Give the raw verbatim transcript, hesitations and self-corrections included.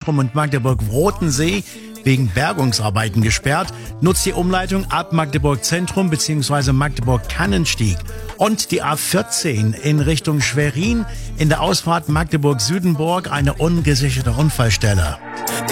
Zentrum und Magdeburg-Wrotensee wegen Bergungsarbeiten gesperrt. Nutzt die Umleitung ab Magdeburg Zentrum bzw. Magdeburg-Kannenstieg. Und die A vierzehn in Richtung Schwerin in der Ausfahrt Magdeburg-Südenburg eine ungesicherte Unfallstelle.